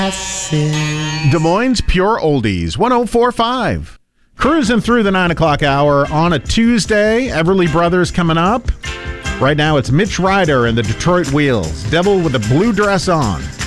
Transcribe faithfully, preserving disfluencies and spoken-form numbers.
Des Moines Pure Oldies, one oh four point five. Cruising through the nine o'clock hour on a Tuesday. Everly Brothers coming up. Right now it's Mitch Ryder and the Detroit Wheels. Devil with a blue dress on.